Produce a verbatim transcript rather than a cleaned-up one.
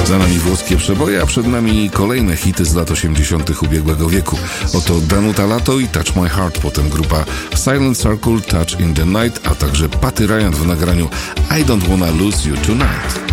Za nami włoskie przeboje, a przed nami kolejne hity z lat osiemdziesiątych ubiegłego wieku. Oto Danuta Lato i Touch My Heart, potem grupa Silent Circle, Touch in the Night, a także Patty Ryan w nagraniu I Don't Wanna Lose You Tonight.